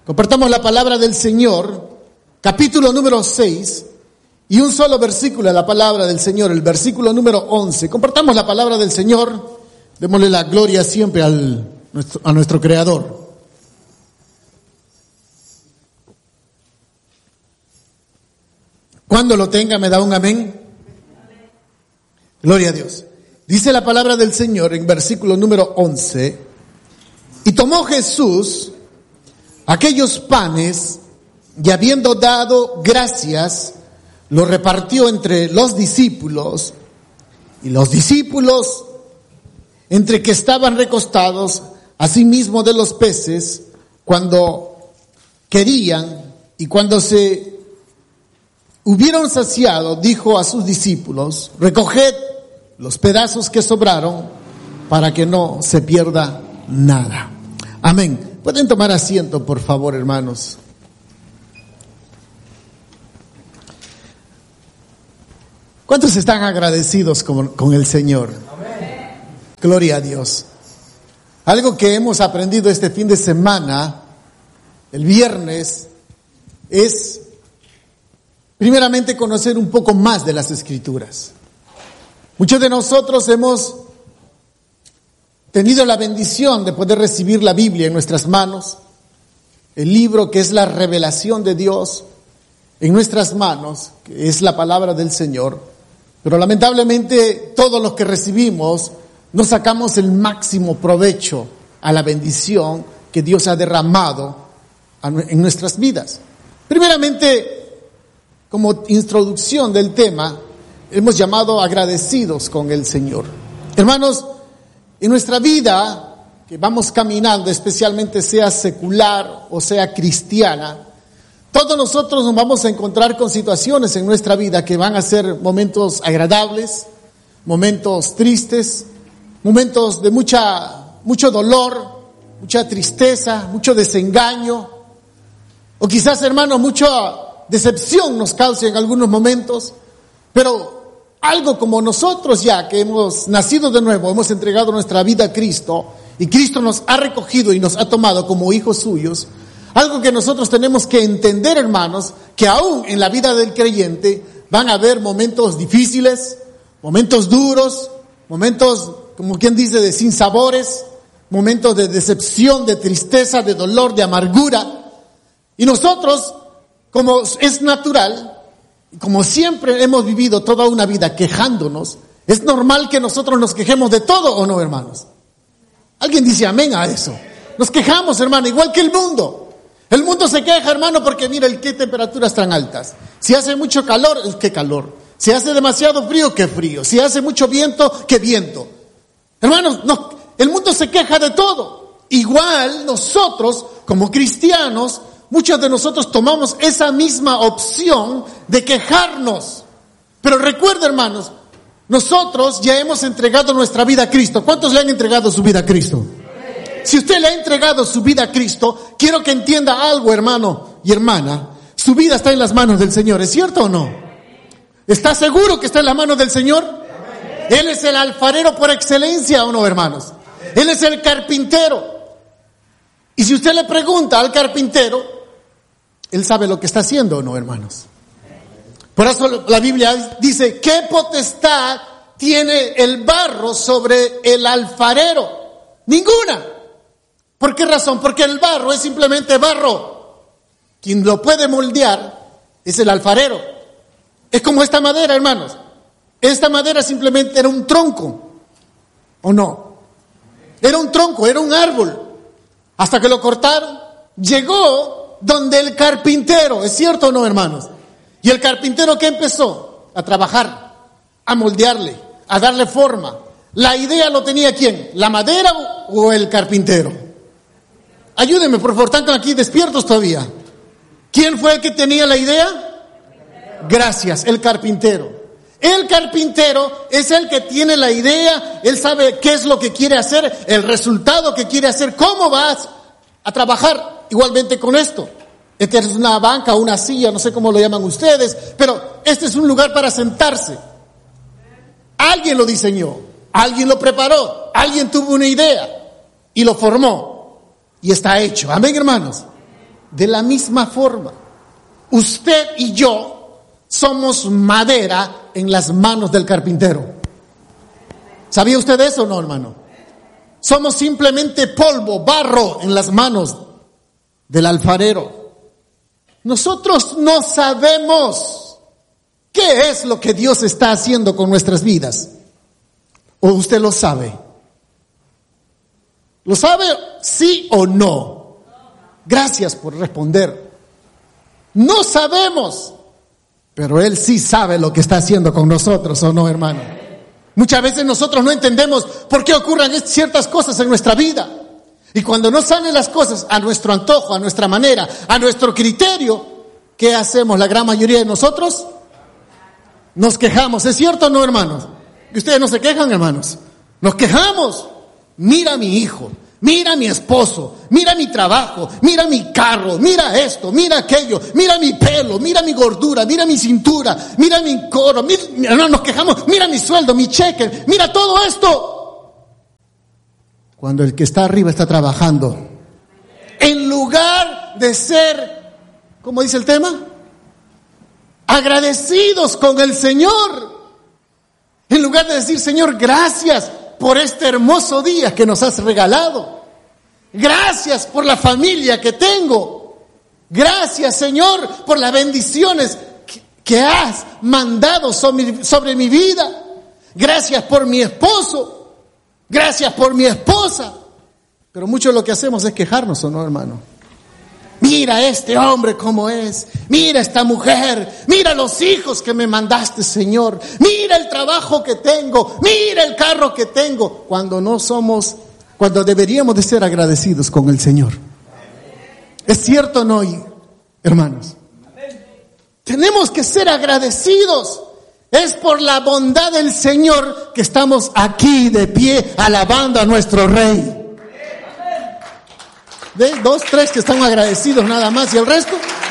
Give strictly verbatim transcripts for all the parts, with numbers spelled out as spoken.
Compartamos la palabra del Señor, capítulo número seis, y un solo versículo de la palabra del Señor, el versículo número once. Compartamos la palabra del Señor, démosle la gloria siempre al, a nuestro Creador. Cuando lo tenga, me da un amén. Gloria a Dios. Dice la palabra del Señor en versículo número once, y tomó Jesús aquellos panes, y habiendo dado gracias, los repartió entre los discípulos, y los discípulos, entre que estaban recostados, asimismo de los peces, cuando querían, y cuando se hubieron saciado, dijo a sus discípulos: recoged los pedazos que sobraron, para que no se pierda nada. Amén. Pueden tomar asiento, por favor, hermanos. ¿Cuántos están agradecidos con, con el Señor? Amén. Gloria a Dios. Algo que hemos aprendido este fin de semana, el viernes, es primeramente conocer un poco más de las Escrituras. Muchos de nosotros hemos tenido la bendición de poder recibir la Biblia en nuestras manos, el libro que es la revelación de Dios en nuestras manos, que es la palabra del Señor, pero lamentablemente todos los que recibimos no sacamos el máximo provecho a la bendición que Dios ha derramado en nuestras vidas. Primeramente, como introducción del tema, hemos llamado agradecidos con el Señor. Hermanos, en nuestra vida, que vamos caminando, especialmente sea secular o sea cristiana, todos nosotros nos vamos a encontrar con situaciones en nuestra vida que van a ser momentos agradables, momentos tristes, momentos de mucha, mucho dolor, mucha tristeza, mucho desengaño, o quizás, hermano, mucha decepción nos cause en algunos momentos, pero algo como nosotros ya que hemos nacido de nuevo, hemos entregado nuestra vida a Cristo y Cristo nos ha recogido y nos ha tomado como hijos suyos, algo que nosotros tenemos que entender, hermanos, que aún en la vida del creyente van a haber momentos difíciles, momentos duros, momentos, como quien dice, de sinsabores, momentos de decepción, de tristeza, de dolor, de amargura. Y nosotros, como es natural, como siempre hemos vivido toda una vida quejándonos, es normal que nosotros nos quejemos de todo, ¿o no, hermanos? ¿Alguien dice amén a eso? Nos quejamos, hermano, igual que el mundo. El mundo se queja, hermano, porque mira el qué temperaturas tan altas. Si hace mucho calor, qué calor. Si hace demasiado frío, qué frío. Si hace mucho viento, qué viento. Hermanos, no, el mundo se queja de todo. Igual nosotros, como cristianos, muchos de nosotros tomamos esa misma opción de quejarnos. Pero recuerda, hermanos, nosotros ya hemos entregado nuestra vida a Cristo. ¿Cuántos le han entregado su vida a Cristo? Si usted le ha entregado su vida a Cristo, quiero que entienda algo, hermano y hermana. Su vida está en las manos del Señor, ¿es cierto o no? ¿Está seguro que está en las manos del Señor? Él es el alfarero por excelencia, ¿o no, hermanos? Él es el carpintero. Y si usted le pregunta al carpintero, él sabe lo que está haciendo, ¿o no, hermanos? Por eso la Biblia dice: ¿qué potestad tiene el barro sobre el alfarero? Ninguna. ¿Por qué razón? Porque el barro es simplemente barro. Quien lo puede moldear es el alfarero. Es como esta madera, hermanos. Esta madera simplemente era un tronco, ¿o no? Era un tronco, era un árbol. Hasta que lo cortaron, llegó donde el carpintero, ¿es cierto o no, hermanos? Y el carpintero, ¿qué empezó? A trabajar, a moldearle, a darle forma. La idea lo tenía ¿quién? ¿La madera o el carpintero? Ayúdenme, por favor, están aquí despiertos todavía. ¿Quién fue el que tenía la idea? Gracias, el carpintero. El carpintero es el que tiene la idea, él sabe qué es lo que quiere hacer, el resultado que quiere hacer, cómo vas a trabajar igualmente con esto. Esta es una banca, una silla, no sé cómo lo llaman ustedes, pero este es un lugar para sentarse. Alguien lo diseñó, alguien lo preparó, alguien tuvo una idea y lo formó y está hecho. Amén, hermanos. de la misma forma, usted y yo somos madera en las manos del carpintero. ¿Sabía usted eso o no, hermano? Somos simplemente polvo, barro en las manos del alfarero. Nosotros no sabemos qué es lo que Dios está haciendo con nuestras vidas. ¿O usted lo sabe? ¿Lo sabe sí o no? Gracias por responder. No sabemos, pero Él sí sabe lo que está haciendo con nosotros, ¿o no, hermano? Muchas veces nosotros no entendemos por qué ocurren ciertas cosas en nuestra vida. Y cuando no salen las cosas a nuestro antojo, a nuestra manera, a nuestro criterio, ¿qué hacemos la gran mayoría de nosotros? Nos quejamos. ¿Es cierto o no, hermanos? ¿Y ustedes no se quejan, hermanos? Nos quejamos. Mira a mi hijo, mira a mi esposo, mira mi trabajo, mira mi carro, mira esto, mira aquello, mira mi pelo, mira mi gordura, mira mi cintura, mira mi coro, mira, no, nos quejamos, mira mi sueldo, mi cheque, mira todo esto. Cuando el que está arriba está trabajando, en lugar de ser, ¿cómo dice el tema? Agradecidos con el Señor, en lugar de decir, Señor, gracias por este hermoso día que nos has regalado. Gracias por la familia que tengo. Gracias, Señor, por las bendiciones que, que has mandado sobre, sobre mi vida. Gracias por mi esposo. Gracias por mi esposa. Pero mucho de lo que hacemos es quejarnos, ¿o no, hermano? Mira este hombre cómo es, mira esta mujer, mira los hijos que me mandaste, Señor, mira el trabajo que tengo, mira el carro que tengo, cuando no somos, cuando deberíamos de ser agradecidos con el Señor. ¿Es cierto o no, hermanos? Tenemos que ser agradecidos. Es por la bondad del Señor que estamos aquí de pie alabando a nuestro Rey. ¿Ves? Dos, tres que están agradecidos nada más, y el resto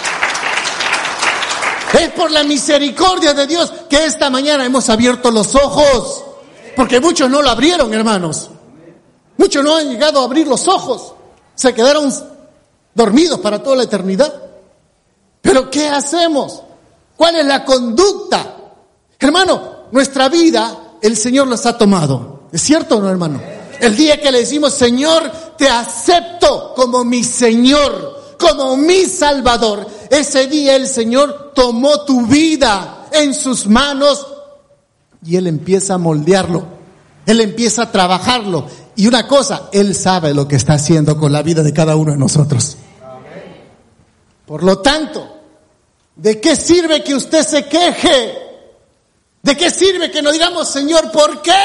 es por la misericordia de Dios que esta mañana hemos abierto los ojos, porque muchos no lo abrieron, hermanos. Muchos no han llegado a abrir los ojos, se quedaron dormidos para toda la eternidad. Pero ¿qué hacemos? ¿Cuál es la conducta? Hermano, nuestra vida el Señor los ha tomado. ¿Es cierto o no, hermano? El día que le decimos, Señor, te acepto como mi Señor, como mi Salvador, ese día el Señor tomó tu vida en sus manos y Él empieza a moldearlo, Él empieza a trabajarlo. Y una cosa, Él sabe lo que está haciendo con la vida de cada uno de nosotros. Por lo tanto, ¿de qué sirve que usted se queje? ¿De qué sirve que nos digamos, Señor, ¿por qué?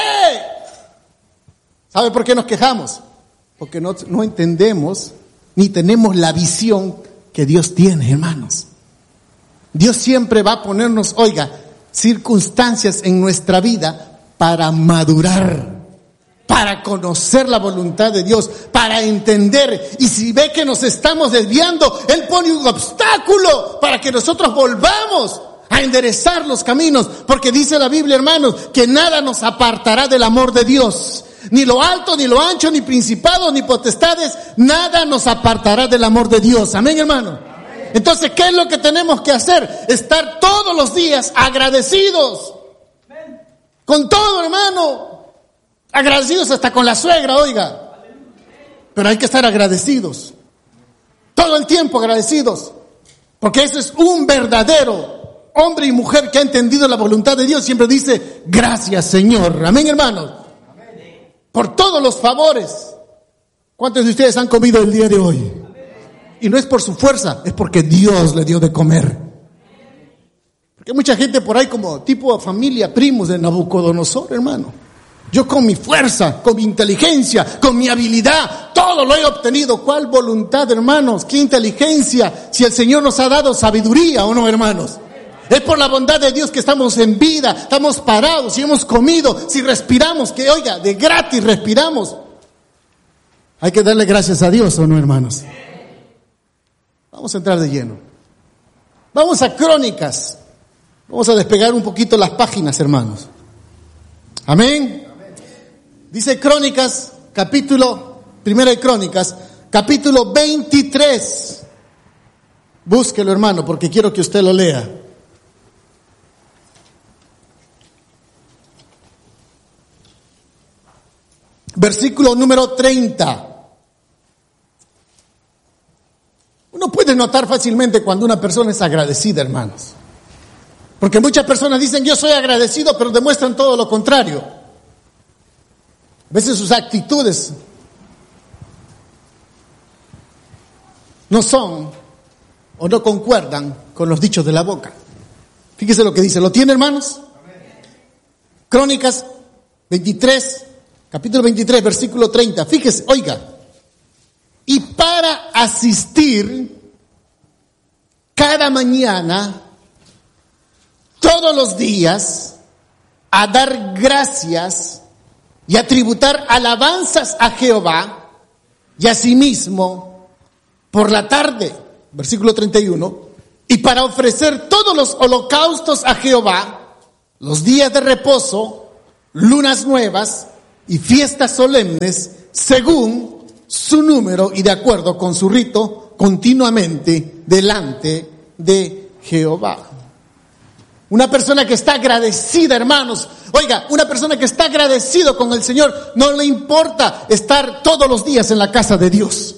¿Sabe por qué nos quejamos? Porque no, no entendemos ni tenemos la visión que Dios tiene, hermanos. Dios siempre va a ponernos, oiga, circunstancias en nuestra vida para madurar, para conocer la voluntad de Dios, para entender. Y si ve que nos estamos desviando, Él pone un obstáculo para que nosotros volvamos a enderezar los caminos. Porque dice la Biblia, hermanos, que nada nos apartará del amor de Dios. Ni lo alto, ni lo ancho, ni principados, ni potestades, nada nos apartará del amor de Dios. Amén, hermano. Amén. Entonces, ¿qué es lo que tenemos que hacer? Estar todos los días agradecidos. Amén. Con todo, hermano. Agradecidos hasta con la suegra, oiga. Pero hay que estar agradecidos. Todo el tiempo agradecidos. Porque ese es un verdadero hombre y mujer que ha entendido la voluntad de Dios. Siempre dice, gracias, Señor. Amén, hermanos. Por todos los favores. ¿Cuántos de ustedes han comido el día de hoy? Y no es por su fuerza, es porque Dios le dio de comer. Porque hay mucha gente por ahí como tipo familia, primos de Nabucodonosor, hermano. Yo con mi fuerza, con mi inteligencia, con mi habilidad, todo lo he obtenido. ¿Cuál voluntad, hermanos? ¿Qué inteligencia? Si el Señor nos ha dado sabiduría, ¿o no, hermanos? Es por la bondad de Dios que estamos en vida, estamos parados, si hemos comido, si respiramos, que oiga, de gratis respiramos. Hay que darle gracias a Dios, ¿o no, hermanos? Vamos a entrar de lleno. Vamos a Crónicas. Vamos a despegar un poquito las páginas, hermanos. Amén. Dice Crónicas, capítulo, primera de Crónicas, capítulo veintitrés. Búsquelo, hermano, porque quiero que usted lo lea. Versículo número treinta. Uno puede notar fácilmente cuando una persona es agradecida, hermanos. Porque muchas personas dicen, yo soy agradecido, pero demuestran todo lo contrario. A veces sus actitudes no son o no concuerdan con los dichos de la boca. Fíjese lo que dice. ¿Lo tiene, hermanos? Crónicas veintitrés, capítulo veintitrés, versículo treinta. Fíjese, oiga. Y para asistir cada mañana, todos los días, a dar gracias y a tributar alabanzas a Jehová, y asimismo por la tarde, versículo treinta y uno, y para ofrecer todos los holocaustos a Jehová, los días de reposo, lunas nuevas y fiestas solemnes, según su número y de acuerdo con su rito, continuamente delante de Jehová. Una persona que está agradecida, hermanos, oiga, una persona que está agradecido con el Señor, no le importa estar todos los días en la casa de Dios.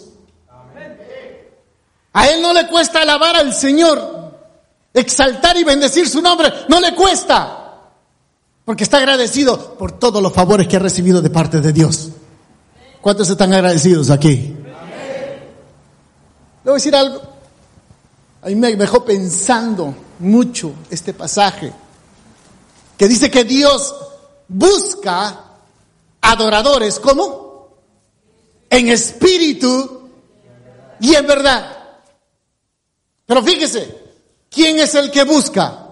A él no le cuesta alabar al Señor, exaltar y bendecir su nombre, no le cuesta, porque está agradecido por todos los favores que ha recibido de parte de Dios. ¿Cuántos están agradecidos aquí? Le voy a decir algo. A mí me dejó pensando mucho este pasaje, que dice que Dios busca adoradores, ¿cómo? En espíritu y en verdad. Pero fíjese, ¿quién es el que busca?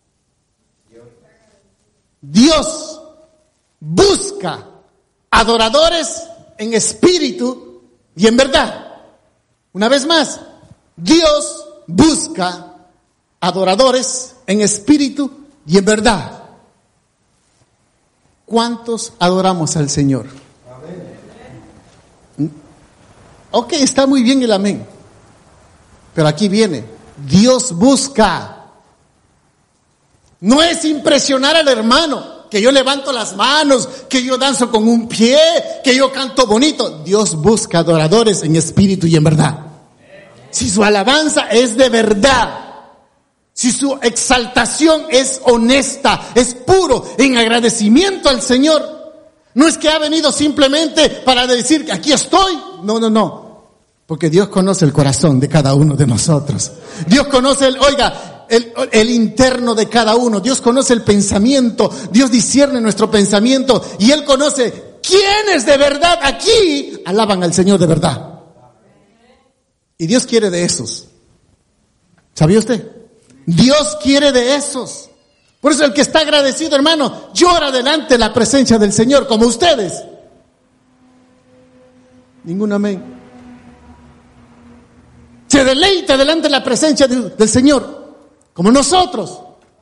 Dios busca adoradores en espíritu y en verdad. Una vez más, Dios busca adoradores en espíritu y en verdad. ¿Cuántos adoramos al Señor? Amén. Ok, está muy bien el amén. Pero aquí viene, Dios busca. No es impresionar al hermano, que yo levanto las manos, que yo danzo con un pie, que yo canto bonito. Dios busca adoradores en espíritu y en verdad. Si su alabanza es de verdad, si su exaltación es honesta, es puro, en agradecimiento al Señor, no es que ha venido simplemente para decir que aquí estoy. No, no, no. Porque Dios conoce el corazón de cada uno de nosotros. Dios conoce el, oiga, el, el interno de cada uno. Dios conoce el pensamiento. Dios discierne nuestro pensamiento. Y Él conoce quiénes de verdad aquí alaban al Señor de verdad. Y Dios quiere de esos. ¿Sabía usted? Dios quiere de esos. Por eso el que está agradecido, hermano, llora delante de la presencia del Señor, como ustedes. Ningún amén. Se deleita delante de la presencia de, del Señor, como nosotros.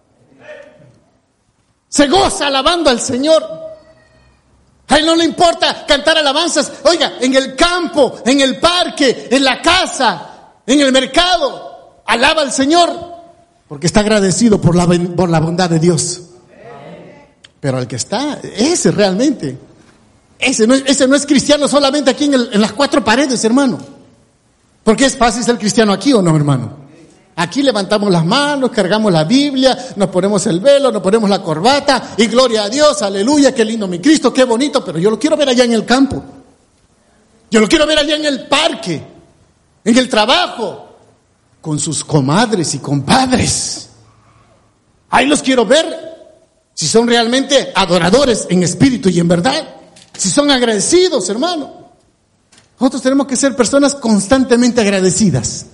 Se goza alabando al Señor. A Él no le importa cantar alabanzas, oiga, en el campo, en el parque, en la casa, en el mercado. Alaba al Señor, porque está agradecido por la, por la bondad de Dios. Pero el que está, ese realmente, ese no, ese no es cristiano solamente aquí en, el, en las cuatro paredes, hermano. Porque es fácil ser cristiano aquí, ¿o no, hermano? Aquí levantamos las manos, cargamos la Biblia, nos ponemos el velo, nos ponemos la corbata, y gloria a Dios, aleluya, qué lindo mi Cristo, qué bonito, pero yo lo quiero ver allá en el campo. Yo lo quiero ver allá en el parque, en el trabajo, con sus comadres y compadres. Ahí los quiero ver, si son realmente adoradores en espíritu y en verdad, si son agradecidos, hermano. Nosotros tenemos que ser personas constantemente agradecidas.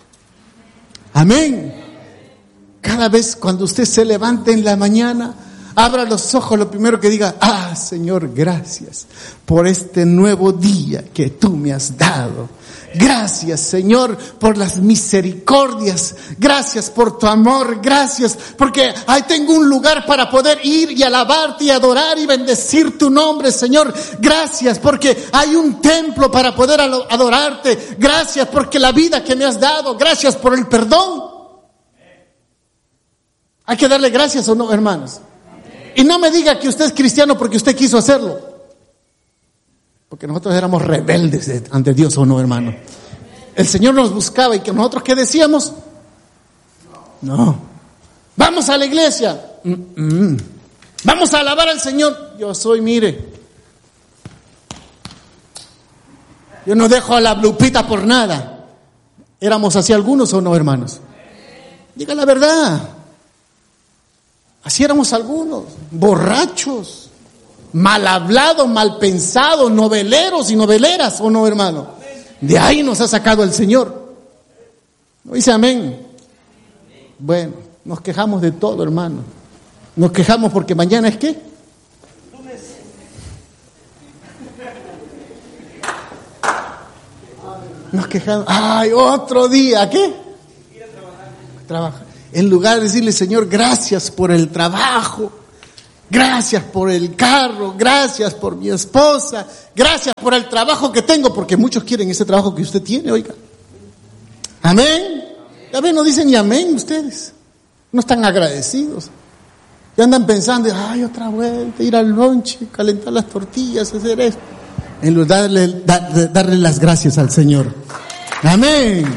Amén. Cada vez cuando usted se levante en la mañana, abra los ojos, lo primero que diga, ah, Señor, gracias por este nuevo día que tú me has dado. Gracias, Señor, por las misericordias. Gracias por tu amor. Gracias porque ahí tengo un lugar para poder ir y alabarte y adorar y bendecir tu nombre, Señor. Gracias porque hay un templo para poder adorarte. Gracias porque la vida que me has dado. Gracias por el perdón. Hay que darle gracias o no, hermanos. Y no me diga que usted es cristiano porque usted quiso hacerlo. Porque nosotros éramos rebeldes ante Dios, ¿o no, hermano? El Señor nos buscaba y que nosotros, ¿qué decíamos? No. Vamos a la iglesia. Mm-mm. Vamos a alabar al Señor. Yo soy, mire. Yo no dejo a la Lupita por nada. ¿Éramos así algunos o no, hermanos? Diga la verdad. Así éramos algunos. Borrachos. Mal hablados, mal pensados, noveleros y noveleras, ¿o no, hermano? De ahí nos ha sacado el Señor. ¿No dice amén? Bueno, nos quejamos de todo, hermano. Nos quejamos porque mañana es ¿qué? Nos quejamos. ¡Ay, otro día! ¿Qué? Trabajar. En lugar de decirle, Señor, gracias por el trabajo. Gracias por el carro, gracias por mi esposa, gracias por el trabajo que tengo, porque muchos quieren ese trabajo que usted tiene, oiga. Amén. Ya ven, no dicen ni amén ustedes. No están agradecidos. Ya andan pensando, ay, otra vuelta, ir al lunch, calentar las tortillas, hacer esto. En lugar de darle, dar, darle las gracias al Señor. Amén.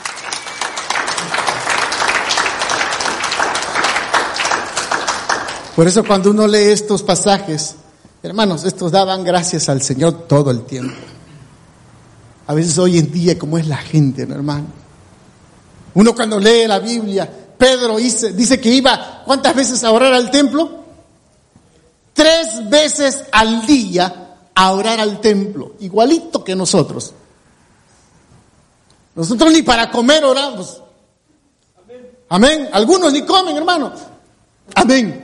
Por eso cuando uno lee estos pasajes, hermanos, estos daban gracias al Señor todo el tiempo. A veces hoy en día, como es la gente, ¿no, hermano? Uno cuando lee la Biblia, Pedro dice, dice que iba, ¿cuántas veces a orar al templo? Tres veces al día a orar al templo, igualito que nosotros. Nosotros ni para comer oramos. Amén. Algunos ni comen, hermano. Amén.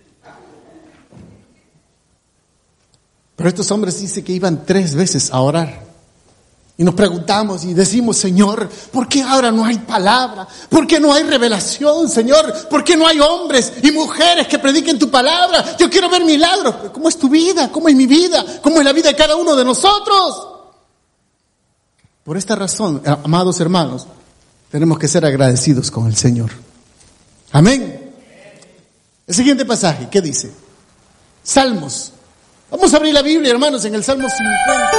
Pero estos hombres dicen que iban tres veces a orar. Y nos preguntamos y decimos, Señor, ¿por qué ahora no hay palabra? ¿Por qué no hay revelación, Señor? ¿Por qué no hay hombres y mujeres que prediquen tu palabra? Yo quiero ver milagros. ¿Cómo es tu vida? ¿Cómo es mi vida? ¿Cómo es la vida de cada uno de nosotros? Por esta razón, amados hermanos, tenemos que ser agradecidos con el Señor. Amén. El siguiente pasaje, ¿qué dice? Salmos. Vamos a abrir la Biblia, hermanos, en el Salmo cincuenta.